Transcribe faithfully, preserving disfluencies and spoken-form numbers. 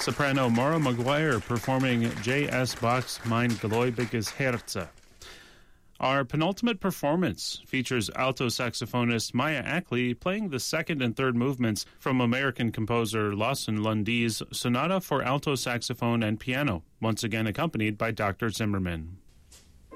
Soprano Maura Maguire performing J S. Bach's Mein Gläubiges Herze. Our penultimate performance features alto saxophonist Maya Ackley playing the second and third movements from American composer Lawson Lundy's Sonata for Alto Saxophone and Piano, once again accompanied by Doctor Zimmerman.